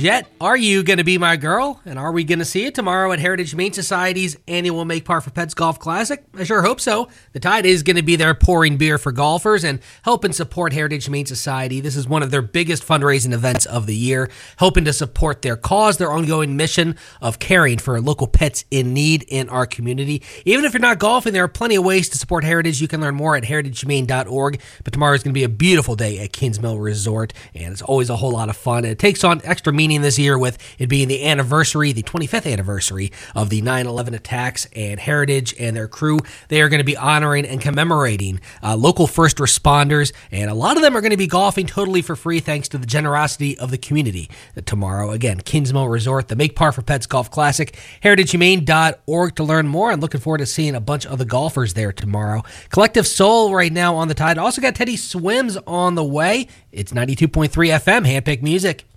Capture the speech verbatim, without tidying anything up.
yet. Are you going to be my girl? And are we going to see it tomorrow at Heritage Humane Society's annual Make Par for Pets Golf Classic? I sure hope so. The Tide is going to be there pouring beer for golfers and helping support Heritage Humane Society. This is one of their biggest fundraising events of the year, hoping to support their cause, their ongoing mission of caring for local pets in need in our community. Even if you're not golfing, there are plenty of ways to support Heritage. You can learn more at heritage humane dot org. But tomorrow is going to be a beautiful day at Kingsmill Resort, and it's always a whole lot of fun. And it takes on extra meaning this year with it being the anniversary, the twenty-fifth anniversary of the nine eleven attacks, and Heritage and their crew, they are going to be honoring and commemorating uh, local first responders, and a lot of them are going to be golfing totally for free thanks to the generosity of the community. Tomorrow, again, Kingsmill Resort, the Make Par for Pets Golf Classic, heritage humane dot org to learn more. I'm looking forward to seeing a bunch of the golfers there tomorrow. Collective Soul right now on the Tide. Also got Teddy Swims on the way. It's ninety-two point three F M, Handpicked Music.